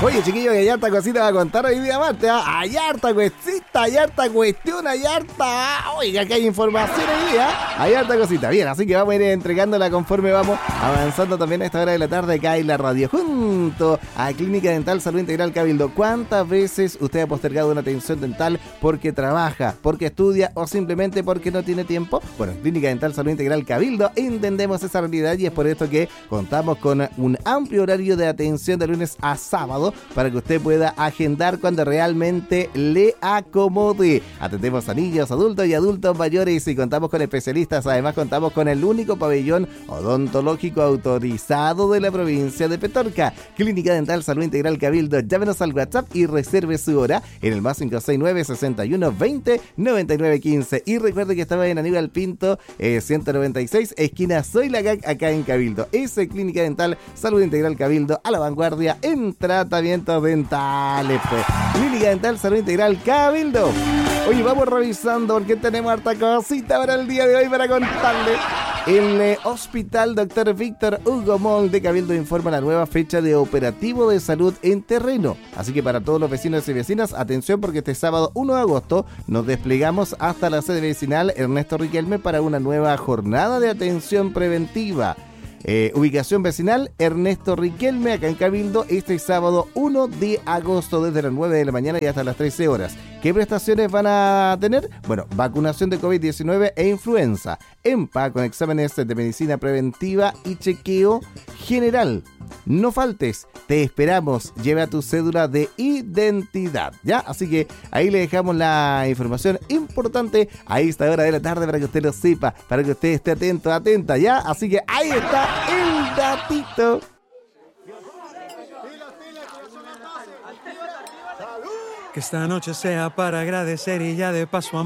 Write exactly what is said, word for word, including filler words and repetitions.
Oye, chiquillos, que hay harta cosita va a contar hoy día martes, ¿eh? Hay harta cuestita, hay harta cuestión, hay harta... Oiga, que hay información hoy día. Hay harta cosita. Bien, así que vamos a ir entregándola conforme vamos avanzando también a esta hora de la tarde acá en la radio. Junto a Clínica Dental Salud Integral Cabildo. ¿Cuántas veces usted ha postergado una atención dental porque trabaja, porque estudia o simplemente porque no tiene tiempo? Bueno, en Clínica Dental Salud Integral Cabildo entendemos esa realidad y es por esto que contamos con un amplio horario de atención de lunes a sábado para que usted pueda agendar cuando realmente le acomode. Atendemos a niños, adultos y adultos mayores y contamos con especialistas. Además contamos con el único pabellón odontológico autorizado de la provincia de Petorca. Clínica Dental Salud Integral Cabildo. Llámenos al WhatsApp y reserve su hora en el más cinco seis nueve, sesenta y uno, veinte, noventa y nueve, quince. Y recuerde que estaba en Aníbal Pinto, eh, ciento noventa y seis, esquina Soy la G A C, acá en Cabildo. Esa Clínica Dental Salud Integral Cabildo, a la vanguardia en tratamientos dentales, pues. Clínica Dental Salud Integral Cabildo. Oye, vamos revisando porque tenemos harta cosita para el día de hoy para contarle. El eh, Hospital Doctor Víctor Hugo Moll de Cabildo informa la nueva fecha de operativo de salud en terreno. Así que para todos los vecinos y vecinas, atención porque este sábado uno de agosto nos desplegamos hasta la sede vecinal Ernesto Riquelme para una nueva jornada de atención preventiva. Eh, ubicación vecinal Ernesto Riquelme, acá en Cabildo, este sábado uno de agosto desde las nueve de la mañana y hasta las trece horas. ¿Qué prestaciones van a tener? Bueno, vacunación de covid diecinueve e influenza, EMPA con exámenes de medicina preventiva y chequeo general. No faltes, te esperamos, lleva tu cédula de identidad, ¿ya? Así que ahí le dejamos la información importante a esta hora de la tarde para que usted lo sepa, para que usted esté atento, atenta, ¿ya? Así que ahí está el datito. Que esta noche sea para agradecer y ya de paso